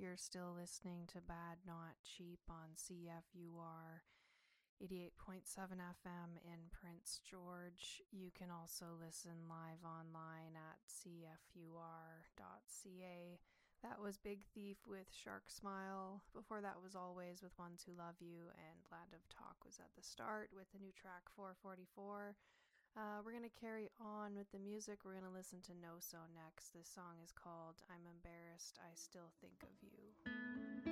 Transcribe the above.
You're still listening to Bad Not Cheap on CFUR 88.7 FM in Prince George. You can also listen live online at cfur.ca. That was Big Thief with Shark Smile. Before that was Always with Ones Who Love You, and Land of Talk was at the start with the new track 444. We're going to carry on with the music. We're going to listen to No So next. This song is called I'm Embarrassed, I Still Think of You.